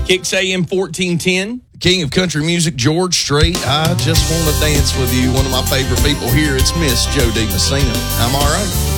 Kicks AM 1410. King of country music, George Strait. I just want to dance with you. One of my favorite people here. It's Miss Jody Messina. I'm all right.